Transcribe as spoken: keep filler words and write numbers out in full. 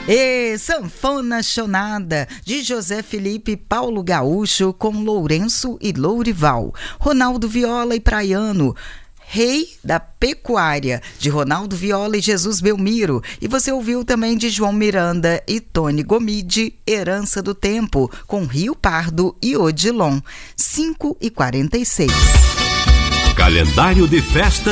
E Sanfona Chonada, de José Felipe e Paulo Gaúcho, com Lourenço e Lourival. Ronaldo Viola e Praiano, Rei da Pecuária, de Ronaldo Viola e Jesus Belmiro. E você ouviu também de João Miranda e Tony Gomide, Herança do Tempo, com Rio Pardo e Odilon. cinco e quarenta e seis. Calendário de festas